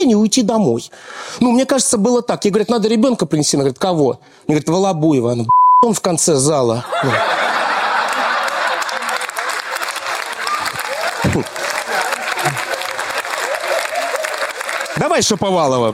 и уйти домой. Ну, мне кажется, было так. Ей говорят, надо ребенка принести. Она говорит, кого? Мне говорит, Волобуева. Она, он в конце зала. Давай Шаповалова.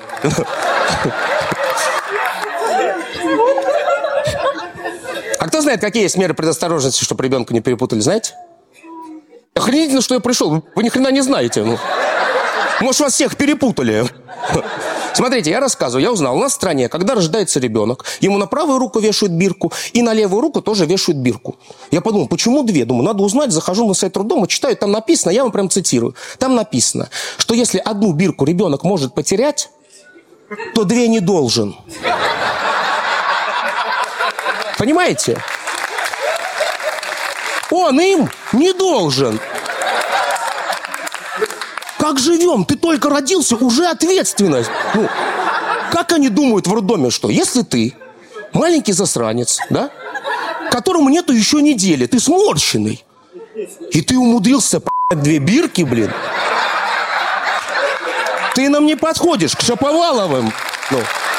А кто знает, какие есть меры предосторожности, чтобы ребенка не перепутали, знаете? Охренительно, что я пришел. Вы ни хрена не знаете. Ну. Может, вас всех перепутали. Смотрите, я рассказываю, я узнал. У нас в стране, когда рождается ребенок, ему на правую руку вешают бирку, и на левую руку тоже вешают бирку. Я подумал, почему две? Думаю, надо узнать, захожу на сайт роддома, читаю, там написано, я вам прям цитирую. Там написано, что если одну бирку ребенок может потерять, то две не должен. Понимаете? Он им не должен. Как живем? Ты только родился, уже ответственность. Ну, как они думают в роддоме, что если ты маленький засранец, да, которому нету еще недели, ты сморщенный, и ты умудрился по***ть две бирки, блин, ты нам не подходишь к Шаповаловым. Ну.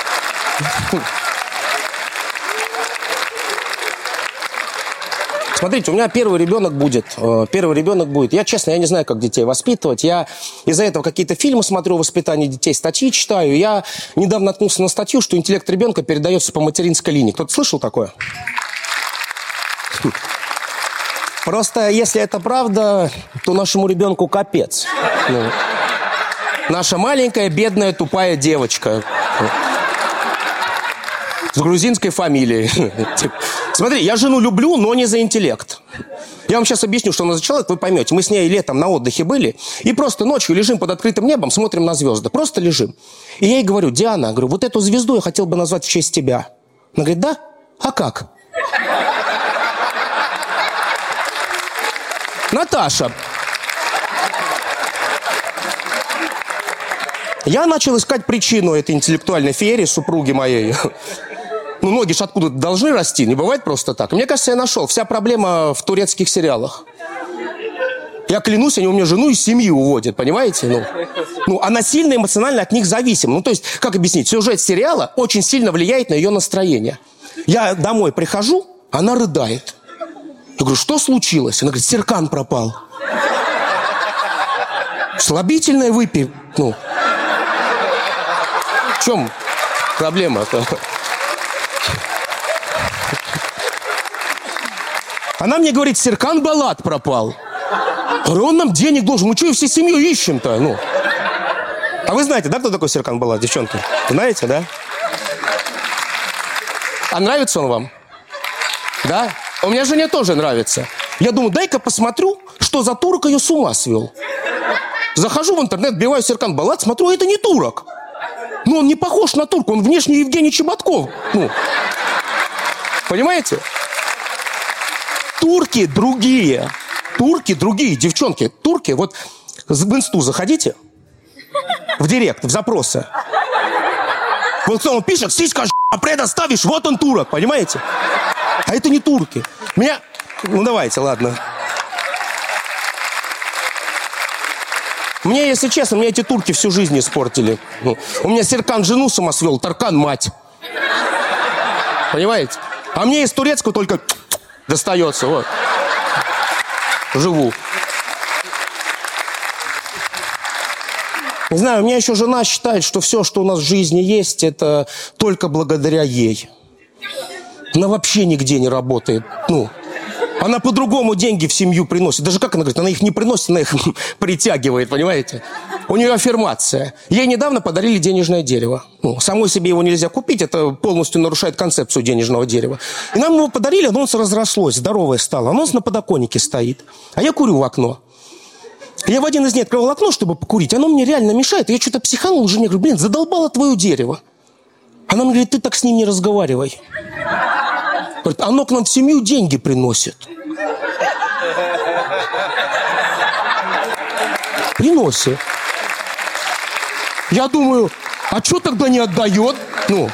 Смотрите, у меня первый ребенок будет. Я, честно, я не знаю, как детей воспитывать. Я из-за этого какие-то фильмы смотрю о воспитании детей, статьи читаю. Я недавно наткнулся на статью, что интеллект ребенка передается по материнской линии. Кто-то слышал такое? Просто, если это правда, то нашему ребенку капец. Ну, наша маленькая, бедная, тупая девочка. С грузинской фамилией. Смотри, я жену люблю, но не за интеллект. Я вам сейчас объясню, что она за человек, вы поймете. Мы с ней летом на отдыхе были, и просто ночью лежим под открытым небом, смотрим на звезды. Просто лежим. И я ей говорю, Диана, говорю, вот эту звезду я хотел бы назвать в честь тебя. Она говорит, да? А как? Наташа. Я начал искать причину этой интеллектуальной феерии супруги моей. Ну, ноги ж откуда-то должны расти, не бывает просто так. Мне кажется, я нашел. Вся проблема в турецких сериалах. Я клянусь, они у меня жену и семью уводят, понимаете? Ну, она сильно эмоционально от них зависима. Ну, то есть, как объяснить? Сюжет сериала очень сильно влияет на ее настроение. Я домой прихожу, она рыдает. Я говорю, что случилось? Она говорит, Серкан пропал. Слабительное выпей. Ну, в чем проблема-то? Она мне говорит, Серкан Балат пропал. Говорю, он нам денег должен. Мы что, и всей семьей ищем-то? Ну. А вы знаете, да, кто такой Серкан Балат, девчонки? Знаете, да? А нравится он вам? Да? У меня жене тоже нравится. Я думаю, дай-ка посмотрю, что за турок ее с ума свел. Захожу в интернет, вбиваю Серкан Балат, смотрю, это не турок. Ну, он не похож на турка, он внешне Евгений Чеботков. Ну. Понимаете? Турки другие. Турки другие, девчонки. Турки, вот в инсту заходите, в директ, в запросы. Вот кто он пишет, сиська, предоставишь, вот он турок, понимаете? А это не турки. Меня... Ну, давайте, ладно. Мне, если честно, мне эти турки всю жизнь испортили. У меня Серкан жену сама свел, Таркан мать. Понимаете? А мне из турецкого только достается, вот. Живу. Не знаю, у меня еще жена считает, что все, что у нас в жизни есть, это только благодаря ей. Она вообще нигде не работает. Ну, она по-другому деньги в семью приносит. Даже как она говорит, она их не приносит, она их притягивает, понимаете? У нее аффирмация. Ей недавно подарили денежное дерево. Ну, самой себе его нельзя купить, это полностью нарушает концепцию денежного дерева. И нам его подарили, оно разрослось, здоровое стало. Оно на подоконнике стоит. А я курю в окно. Я в один из дней открывал окно, чтобы покурить. Оно мне реально мешает. И я что-то психанул жене, говорю, блин, задолбало твое дерево. Она мне говорит, ты так с ним не разговаривай. Говорит, оно к нам в семью деньги приносит. Приносит. Я думаю, а что тогда не отдает? Ну,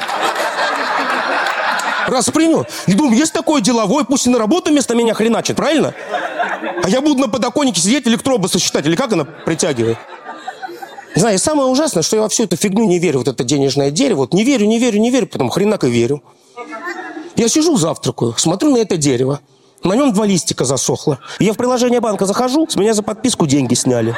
раз принес. И думаю, есть такой деловой, пусть и на работу вместо меня хреначит, правильно? А я буду на подоконнике сидеть, электробусы считать, или как она притягивает? Знаешь, самое ужасное, что я во всю эту фигню не верю, вот это денежное дерево. Вот не верю, потом хренак и верю. Я сижу, завтракаю, смотрю на это дерево. На нем 2 листика засохло. Я в приложение банка захожу, с меня за подписку деньги сняли.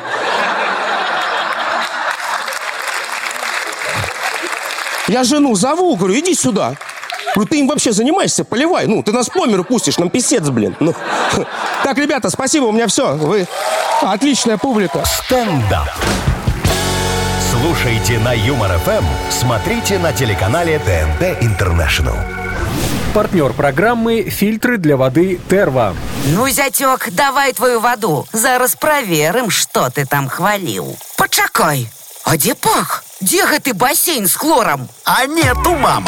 Я жену зову, говорю, иди сюда. Говорю, ты им вообще занимаешься, поливай. Ну, ты нас по миру пустишь, нам писец, блин. Ну. Так, ребята, спасибо, у меня все. Вы отличная публика. Стендап. Слушайте на Юмор ФМ, смотрите на телеканале ТНТ Интернешнл. Партнер программы «Фильтры для воды Терва». Ну, зятек, давай твою воду. Зараз проверим, что ты там хвалил. Почакай, а где пах? Где гэты бассейн с хлором? А нету, мама.